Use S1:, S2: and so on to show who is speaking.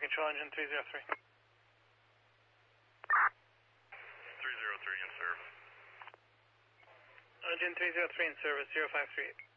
S1: control, engine 303.
S2: 303 in service.
S1: Engine 303 in service, 0538.